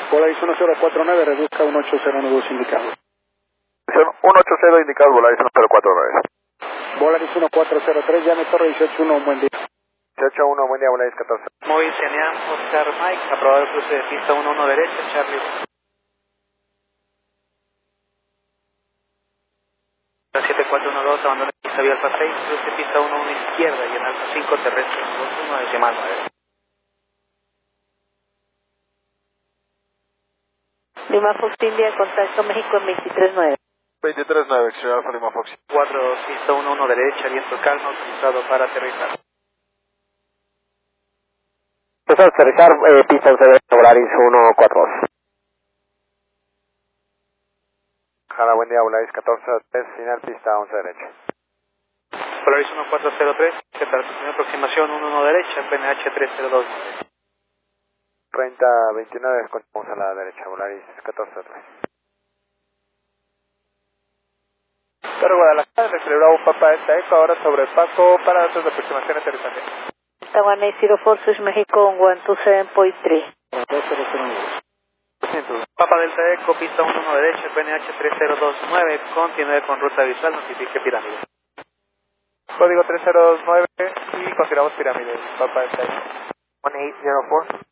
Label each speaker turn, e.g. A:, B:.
A: Volaris 1049, reduzca 18092 indicado.
B: 180 indicado, Volaris 1049.
A: Volaris 1403, llame Torre 181, un buen día.
B: 181, buen día, Volaris 14.
C: Móvil Cianeam, Oscar Mike, aprobado el cruce de pista 11 derecha, Charlie. 7412, abandona pista vía Alfa 6, cruce pista 11 izquierda y en Alfa 5 terrestre 21 decimal 9.
D: Lima Fox India, contacto México en 239.
B: 239, Exterior Alfa Lima Fox.
C: 4, pista 11 derecha, viento calmo, autorizado para aterrizar.
E: Empezó a aterrizar, pista 11 derecha, Volaris 142.
B: Jala, buen día, Volaris 1403, final pista 11 derecha.
C: Volaris 1403, que para su primera aproximación 11 derecha, PNH 302.
B: 3029, continuamos a la derecha, Volaris 1403. Pero Guadalajara, recelebrado un Papa Delta Eco, ahora sobrepaso para datos de aproximación y aterrizaje.
D: Taiwan 804, Switch México 127.3.
A: 209.
C: Papa Delta Eco, pista 11 derecha, PNH 3029, continúe con ruta visual, notifique pirámide.
B: Código 3029 y continuamos pirámide, Papa Delta Eco.
E: 1804.